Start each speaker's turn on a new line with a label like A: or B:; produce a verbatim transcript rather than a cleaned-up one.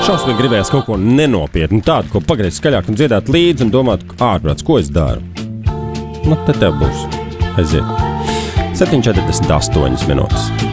A: Šausmīgi gribējās kaut ko nenopietnu, tādu, ko pagriezt skaļāk un dziedāt līdzi un domāt, ārprāts, ko es daru. Nu, te tev būs. Aiziet. septiņi četrdesmit astoņas minūtes.